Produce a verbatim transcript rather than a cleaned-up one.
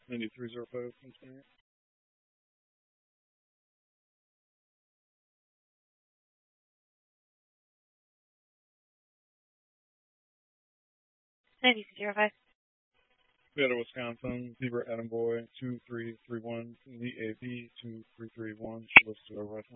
ninety-three zero five, Pennsylvania. ninety-three zero five. Veda, Wisconsin, Zebra Adam Boy, two three three one, Z A B two three three one, listed over